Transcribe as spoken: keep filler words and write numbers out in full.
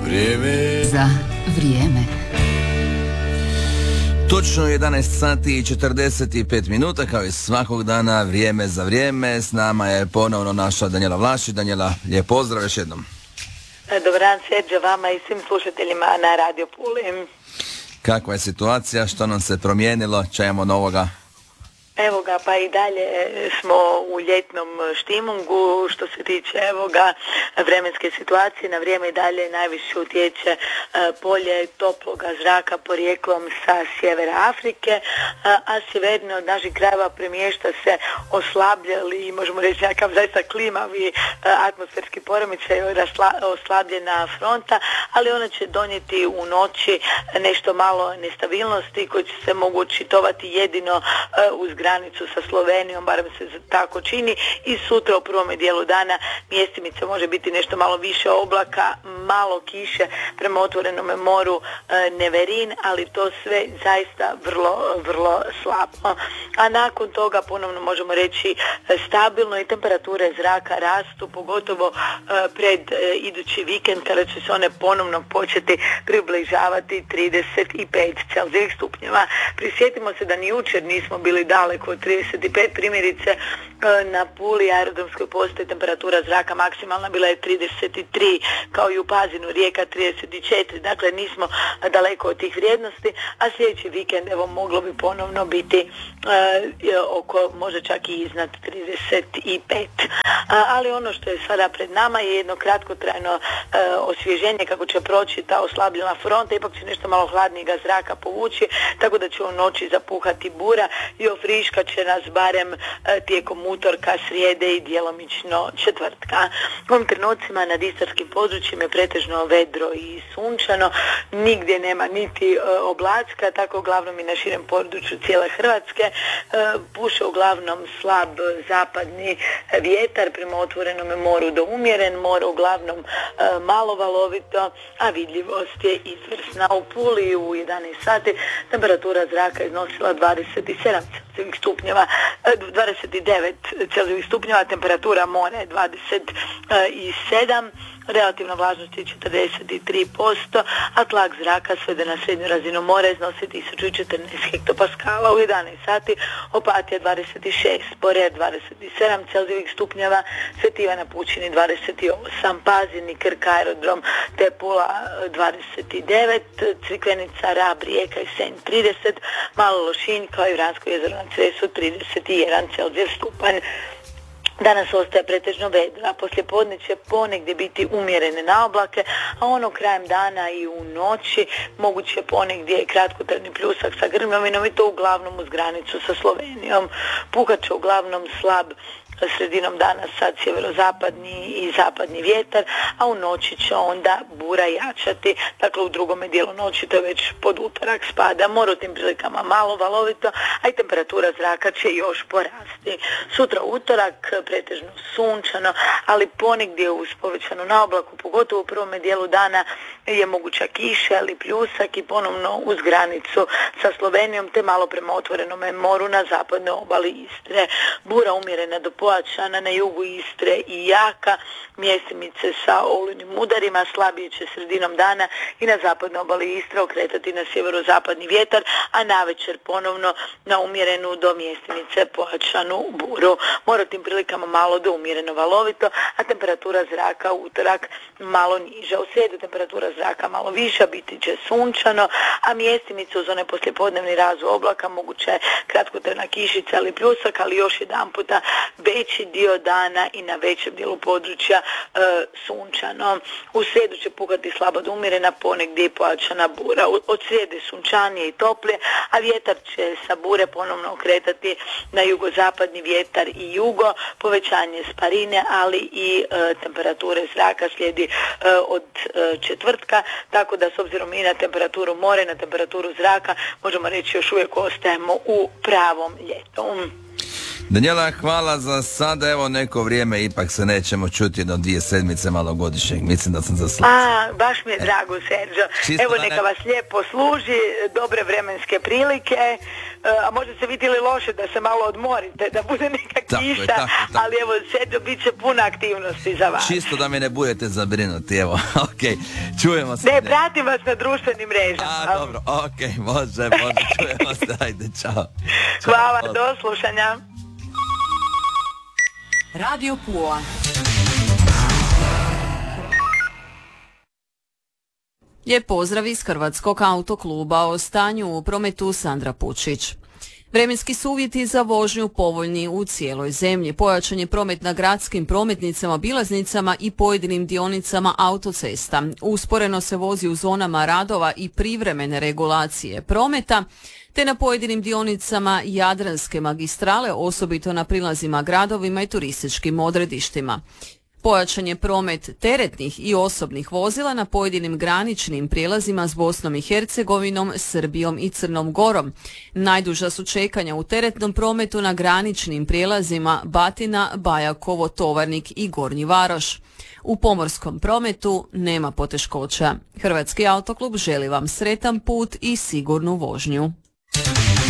Vrijeme za vrijeme. Točno jedanaest sati i četrdeset pet minuta, kao i svakog dana, vrijeme za vrijeme. S nama je ponovno naša Danijela Vlašić. Danijela, lijep pozdrav još jednom. Dobar dan, Serđo, vama i svim slušateljima na Radio Puli. Kakva je situacija, što nam se promijenilo, čajemo novoga? Evo ga, pa i dalje smo u ljetnom štimungu. Što se tiče evo ga vremenske situacije, na vrijeme i dalje najviše utječe e, polje toploga zraka porijeklom sa sjevera Afrike, a, a sjeverno od naših krajeva premješta se oslabljali, možemo reći nekakav zaista klimavi e, atmosferski poremećaj, oslabljena fronta, ali ona će donijeti u noći nešto malo nestabilnosti koje će se mogu očitovati jedino e, uz granicu sa Slovenijom, barem se tako čini, i sutra u prvome dijelu dana mjestimice može biti nešto malo više oblaka, malo kiše prema otvorenome moru e, Neverin, ali to sve zaista vrlo, vrlo slabo. A nakon toga ponovno možemo reći e, stabilno i temperature zraka rastu, pogotovo e, pred e, idući vikend kada će se one ponovno početi približavati trideset pet Celzijevih stupnjeva. Prisjetimo se da ni jučer nismo bili daleko od trideset pet, primjerice na Puli aerodromskoj postaji temperatura zraka maksimalna bila je trideset tri, kao i u Pazinu, Rijeka trideset četiri, dakle nismo daleko od tih vrijednosti, a sljedeći vikend evo moglo bi ponovno biti e, oko, možda čak i iznad trideset pet. A, ali ono što je sada pred nama je jedno kratkotrajno e, osvježenje kako će proći ta oslabljena fronta, ipak će nešto malo hladnijega zraka povući, tako da će u noći zapuhati bura i ofriška će nas barem e, tijekom utorka, srijede i djelomično četvrtka. U ovim trenucima nad istarskim područjima je pretežno vedro i sunčano, nigdje nema niti e, oblacka, tako uglavnom i na širem području cijele Hrvatske e, puše uglavnom slab zapadni vjetar prema otvorenom moru do umjeren, more uglavnom e, malo valovito, a vidljivost je izvrsna. U Puli u jedanaest sati temperatura zraka iznosila dvadeset sedam Celzijevih stupnjeva, dvadeset devet Celzijevih stupnjeva, temperatura mora je dvadeset sedam, relativna vlažnost je četrdeset tri posto, a tlak zraka svede na srednju razinu mora iznosi tisuću četrnaest hektopaskala. U jedanaest sati Opatija dvadeset šest, Borear dvadeset sedam Celzijevih stupnjeva, Sveti Ivan na Pučini dvadeset osam, Pazin i Krk aerodrom te Pula dvadeset devet, Crikvenica, Rab, Rijeka i Senj trideset, Malo Lošinj kao i Vransko jezero na Cresu trideset jedan Celzijev stupanj. Danas ostaje pretežno vedro, a poslijepodne će ponegdje biti umjerene naoblake, a ono krajem dana i u noći moguće ponegdje kratkotrajni pljusak sa grmljavinom i to uglavnom uz granicu sa Slovenijom. Puhat će uglavnom slab sredinom dana sad sjeverozapadni i zapadni vjetar, a u noći će onda bura jačati, dakle u drugome dijelu noći, to je već pod utorak, spada mora u tim prilikama malo valovito, a i temperatura zraka će još porasti. Sutra utorak pretežno sunčano, ali ponegdje uz povećanu naoblaku, pogotovo u prvome dijelu dana je moguća kiša ali pljusak i ponovno uz granicu sa Slovenijom te malo prema otvorenome moru na zapadnoj obali Istre. Bura umjerena do pojačana na jugu Istre i jaka, mjestimice sa olujnim udarima, slabije će sredinom dana i na zapadnoj obali Istre okretati na sjeverozapadni vjetar, a navečer ponovno na umjerenu do mjestimice pojačanu buru. Mora tim prilikama malo do umjereno valovito, a temperatura zraka u utorak malo niža. U srijedu temperatura zraka malo viša, biti će sunčano, a mjestimice uz one poslijepodnevni razvoj oblaka moguće je kratkotrajna kišica ali pljusak, ali još jedan puta veći dio dana i na većem dijelu područja e, sunčano. U srijedu će puhati slabo do umjerena, ponegdje i pojačana bura. Od srijede sunčanije i toplije, a vjetar će sa bure ponovno okretati na jugozapadni vjetar i jugo, povećanje sparine, ali i e, temperature zraka slijedi e, od e, četvrtka, tako da s obzirom i na temperaturu mora i na temperaturu zraka možemo reći još uvijek ostajemo u pravom ljetu. Danijela, hvala za sada, evo neko vrijeme ipak se nećemo čuti do dvije sedmice malogodišnjeg, mislim da sam zaslutio. A, baš mi je drago, Serđo. Čisto evo ne... neka vas lijepo služi, dobre vremenske prilike, a može se biti ili loše da se malo odmorite, da bude neka tako kiša, je, tako, tako. ali evo Sergio, bit će puno aktivnosti za vas. Čisto da mi ne budete zabrinuti, evo, ok, čujemo se. Ne, pratim vas na društvenim mrežama. A, dobro, ok, može, može, čujemo se, ajde, čao. Hvala, do slušanja. Radio Pula. Lijep pozdrav iz Hrvatskog autokluba, o stanju u prometu Sandra Pučić. Vremenski su uvjeti za vožnju povoljni u cijeloj zemlji. Pojačan je promet na gradskim prometnicama, obilaznicama i pojedinim dionicama autocesta. Usporeno se vozi u zonama radova i privremene regulacije prometa, te na pojedinim dionicama Jadranske magistrale, osobito na prilazima gradovima i turističkim odredištima. Pojačan je promet teretnih i osobnih vozila na pojedinim graničnim prijelazima s Bosnom i Hercegovinom, Srbijom i Crnom Gorom. Najduža su čekanja u teretnom prometu na graničnim prijelazima Batina, Bajakovo, Tovarnik i Gornji Varoš. U pomorskom prometu nema poteškoća. Hrvatski autoklub želi vam sretan put i sigurnu vožnju.